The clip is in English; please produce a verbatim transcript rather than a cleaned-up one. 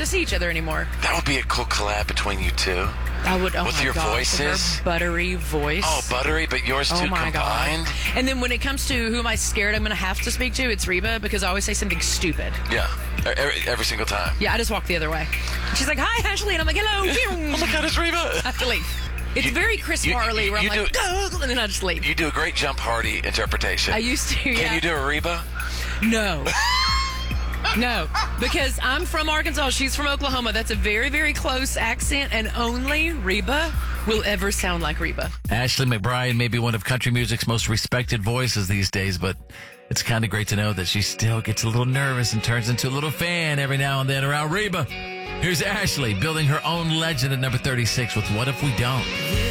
to see each other anymore. That would be a cool collab between you two. I would, oh With my your gosh, with voices? her buttery voice. Oh, buttery, but yours Oh two my combined? God. And then when it comes to who am I scared I'm going to have to speak to, it's Reba, because I always say something stupid. Yeah, every, every single time. Yeah, I just walk the other way. She's like, hi, Ashley, and I'm like, hello. Oh my God, it's Reba. I have to leave. It's You- very Chris you- Farley, where I'm you like, do- go, and then I just leave. You do a great Jump Hardy interpretation. I used to, Can yeah. you do a Reba? No. No, because I'm from Arkansas. She's from Oklahoma. That's a very, very close accent, and only Reba will ever sound like Reba. Ashley McBryde may be one of country music's most respected voices these days, but it's kind of great to know that she still gets a little nervous and turns into a little fan every now and then around Reba. Here's Ashley building her own legend at number thirty-six with What If We Don't?